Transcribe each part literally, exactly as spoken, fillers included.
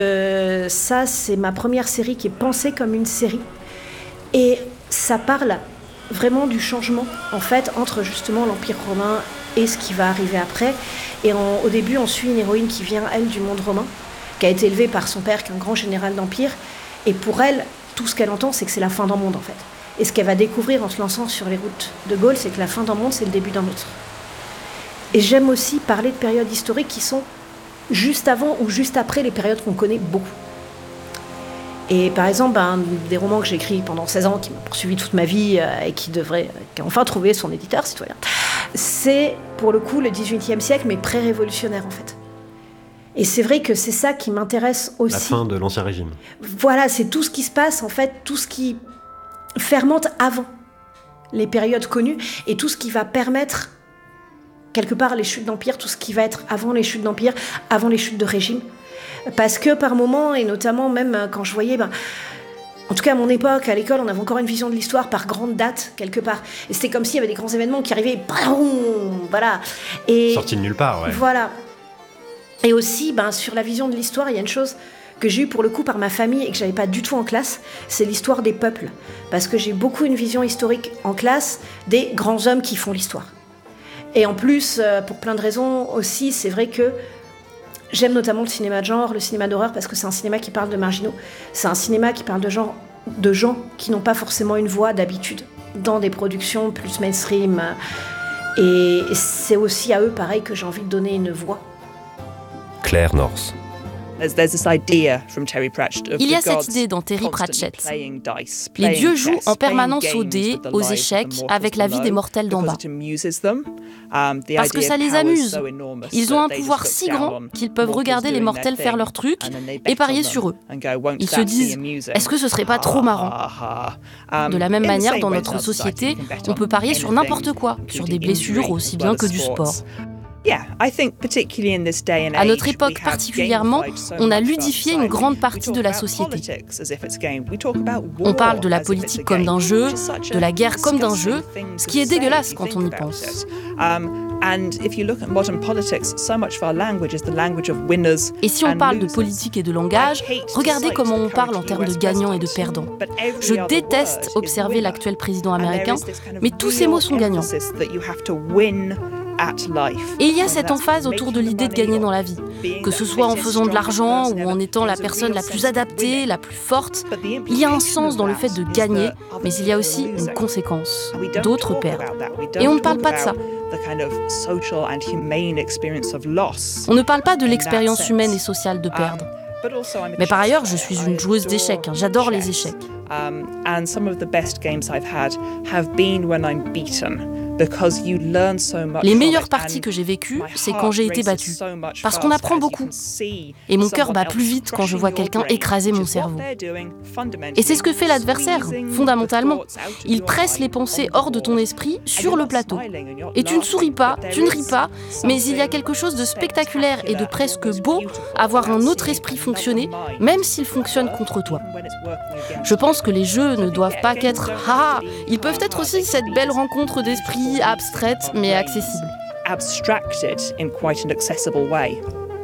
Euh, ça, c'est ma première série qui est pensée comme une série. Et ça parle vraiment du changement, en fait, entre justement l'Empire romain et ce qui va arriver après. Et en, au début, on suit une héroïne qui vient, elle, du monde romain, qui a été élevée par son père, qui est un grand général d'Empire. Et pour elle, tout ce qu'elle entend, c'est que c'est la fin d'un monde, en fait. Et ce qu'elle va découvrir en se lançant sur les routes de Gaule, c'est que la fin d'un monde, c'est le début d'un autre. Et j'aime aussi parler de périodes historiques qui sont juste avant ou juste après les périodes qu'on connaît beaucoup. Et par exemple, un des romans que j'ai écrit pendant seize ans, qui m'a poursuivi toute ma vie euh, et qui devrait, qui a enfin trouvé son éditeur, citoyen, c'est pour le coup le dix-huitième siècle, mais pré-révolutionnaire en fait. Et c'est vrai que c'est ça qui m'intéresse aussi. La fin de l'Ancien Régime. Voilà, c'est tout ce qui se passe en fait, tout ce qui fermente avant les périodes connues et tout ce qui va permettre quelque part les chutes d'empire, tout ce qui va être avant les chutes d'empire, avant les chutes de régime. Parce que par moments, et notamment même quand je voyais, ben, en tout cas à mon époque, à l'école, on avait encore une vision de l'histoire par grande date, quelque part. Et c'était comme s'il y avait des grands événements qui arrivaient, boum, voilà. Et sorti de nulle part, ouais. Voilà. Et aussi, ben, sur la vision de l'histoire, il y a une chose que j'ai eue pour le coup par ma famille et que j'avais pas du tout en classe, c'est l'histoire des peuples. Parce que j'ai beaucoup une vision historique en classe des grands hommes qui font l'histoire. Et en plus, pour plein de raisons aussi, c'est vrai que j'aime notamment le cinéma de genre, le cinéma d'horreur, parce que c'est un cinéma qui parle de marginaux. C'est un cinéma qui parle de, genre, de gens qui n'ont pas forcément une voix d'habitude dans des productions plus mainstream. Et c'est aussi à eux, pareil, que j'ai envie de donner une voix. Claire North. Il y a cette idée dans Terry Pratchett. Les dieux jouent en permanence aux dés, aux échecs, avec la vie des mortels d'en bas. Parce que ça les amuse. Ils ont un pouvoir si grand qu'ils peuvent regarder les mortels faire leurs trucs et parier sur eux. Ils se disent « Est-ce que ce serait pas trop marrant ?» De la même manière, dans notre société, on peut parier sur n'importe quoi, sur des blessures aussi bien que du sport. À notre époque particulièrement, on a ludifié une grande partie de la société. On parle de la politique comme d'un jeu, de la guerre comme d'un jeu, ce qui est dégueulasse quand on y pense. Et si on parle de politique et de langage, regardez comment on parle en termes de gagnants et de perdants. Je déteste observer l'actuel président américain, mais tous ces mots sont gagnants. Et il y a cette emphase autour de l'idée de gagner dans la vie, que ce soit en faisant de l'argent ou en étant la personne la plus adaptée, la plus forte. Il y a un sens dans le fait de gagner, mais il y a aussi une conséquence. D'autres perdent. Et on ne parle pas de ça. On ne parle pas de l'expérience humaine et sociale de perdre. Mais par ailleurs, je suis une joueuse d'échecs. J'adore les échecs. Les meilleures parties que j'ai vécues, c'est quand j'ai été battue. Parce qu'on apprend beaucoup. Et mon cœur bat plus vite quand je vois quelqu'un écraser mon cerveau. Et c'est ce que fait l'adversaire, fondamentalement. Il presse les pensées hors de ton esprit sur le plateau. Et tu ne souris pas, tu ne ris pas, mais il y a quelque chose de spectaculaire et de presque beau à voir un autre esprit fonctionner, même s'il fonctionne contre toi. Je pense que les jeux ne doivent pas qu'être « haha », ils peuvent être aussi cette belle rencontre d'esprit abstraite mais accessible. Abstracted in quite an accessible way.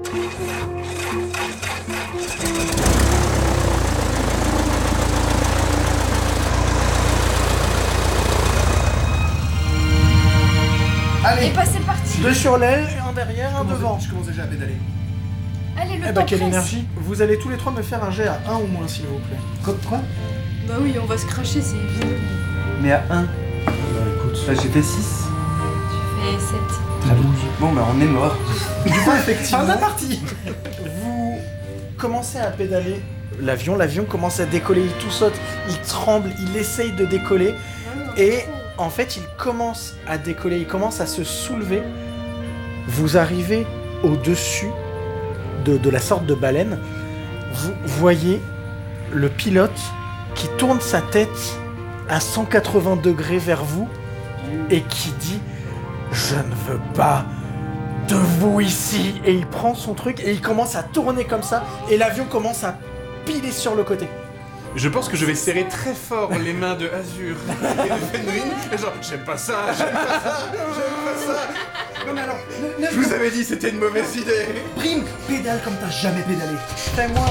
Allez, bah, c'est parti. Deux sur l'aile, un derrière, un devant. Je commence déjà à pédaler. Allez, le eh temps bah, quelle presse. énergie. Vous allez tous les trois me faire un jet à un ou moins, s'il vous plaît. Quoi, quoi? Bah oui, on va se cracher, c'est évident. Mais à un. Bah écoute, Bah, j'ai fait six. Tu fais sept. Très bien. Bon, bah, on est mort. du coup, effectivement, la partie. Vous commencez à pédaler l'avion, l'avion commence à décoller, il tout saute, il tremble, il essaye de décoller, et en fait, il commence à décoller, il commence à se soulever. Vous arrivez au-dessus de, de la sorte de baleine. Vous voyez le pilote qui tourne sa tête à cent quatre-vingts degrés vers vous et qui dit « Je ne veux pas de vous ici !» Et il prend son truc et il commence à tourner comme ça et l'avion commence à piler sur le côté. Je pense que je vais serrer très fort les mains de Azur et de Fenrir et genre « J'aime pas ça, j'aime pas ça, j'aime pas ça !» Non mais alors, ne, ne, Je vous avais dit c'était une mauvaise idée. Prime, pédale comme t'as jamais pédalé. Fais-moi